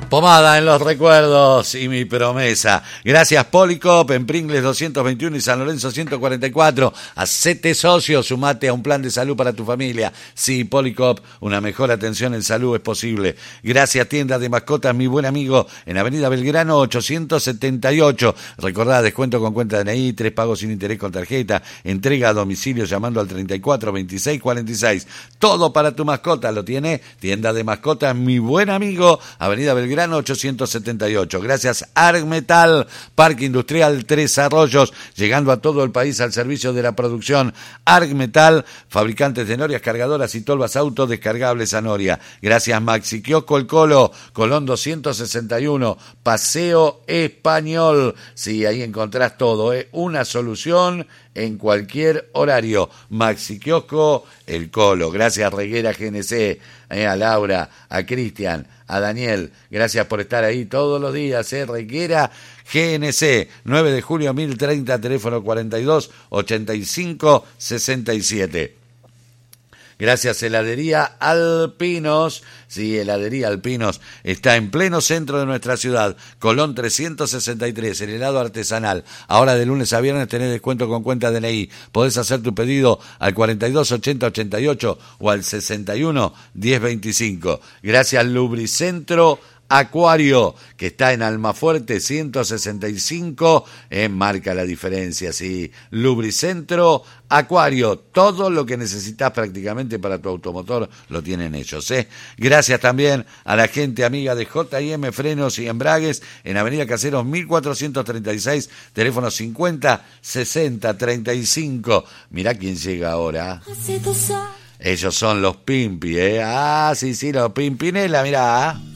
Pomada en los recuerdos y mi promesa. Gracias Policop en Pringles 221 y San Lorenzo 144. Hacete socio, sumate a un plan de salud para tu familia. Sí, Policop, una mejor atención en salud es posible. Gracias Tienda de Mascotas, mi buen amigo, en Avenida Belgrano 878. Recordá, descuento con cuenta DNI, 3 pagos sin interés con tarjeta, entrega a domicilio llamando al 34 26 46. Todo para tu mascota lo tiene Tienda de Mascotas, mi buen amigo, Avenida Belgrano 878. Gracias Argmetal, Parque Industrial Tres Arroyos, llegando a todo el país al servicio de la producción. Argmetal, fabricantes de norias, cargadoras y tolvas auto descargables a noria. Gracias Maxi Kiosco El Colo, Colón 261, Paseo Español. Sí, ahí encontrás todo, una solución en cualquier horario. Maxi Kiosco El Colo. Gracias Reguera GNC, a Laura, a Cristian, a Daniel, gracias por estar ahí todos los días, Reguera GNC, 9 de julio 1030, teléfono 42 85 67. Gracias Heladería Alpinos, sí, Heladería Alpinos está en pleno centro de nuestra ciudad, Colón 363, el helado artesanal. Ahora de lunes a viernes tenés descuento con cuenta DNI. Podés hacer tu pedido al 42 80 88 o al 61 10 25. Gracias Lubricentro Acuario, que está en Almafuerte 165, marca la diferencia, sí. Lubricentro Acuario, todo lo que necesitas prácticamente para tu automotor lo tienen ellos, Gracias también a la gente amiga de J&M Frenos y Embragues en Avenida Caseros 1436, teléfono 50 60 35. Mirá quién llega ahora. Ellos son los Pimpi, sí, los Pimpinela, mirá.